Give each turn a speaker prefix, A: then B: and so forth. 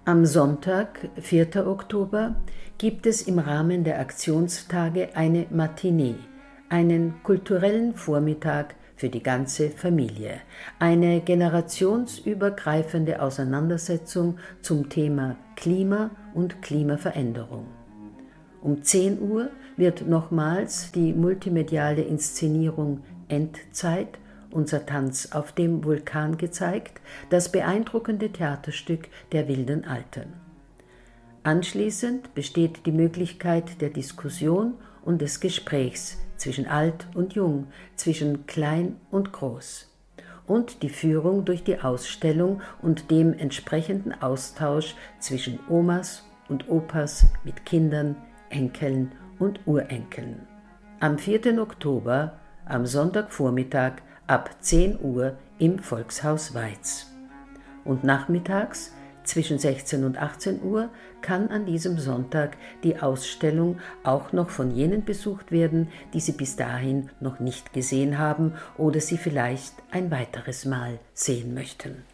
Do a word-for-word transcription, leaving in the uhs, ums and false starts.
A: Am Sonntag, vierten Oktober, gibt es im Rahmen der Aktionstage eine Matinee, einen kulturellen Vormittag für die ganze Familie, eine generationsübergreifende Auseinandersetzung zum Thema Klima und Klimaveränderung. Um zehn Uhr wird nochmals die multimediale Inszenierung Endzeit, unser Tanz auf dem Vulkan gezeigt, das beeindruckende Theaterstück der wilden Alten. Anschließend besteht die Möglichkeit der Diskussion und des Gesprächs zwischen Alt und Jung, zwischen Klein und Groß und die Führung durch die Ausstellung und dem entsprechenden Austausch zwischen Omas und Opas mit Kindern, Enkeln und Urenkeln. Am vierten Oktober, am Sonntagvormittag ab zehn Uhr im Volkshaus Weiz. Und nachmittags zwischen sechzehn und achtzehn Uhr kann an diesem Sonntag die Ausstellung auch noch von jenen besucht werden, die sie bis dahin noch nicht gesehen haben oder sie vielleicht ein weiteres Mal sehen möchten.